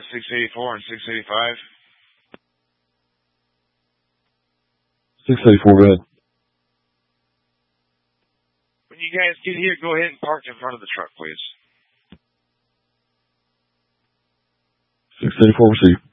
684 and 685. 684, go ahead. When you guys get here, go ahead and park in front of the truck, please. 684, receive.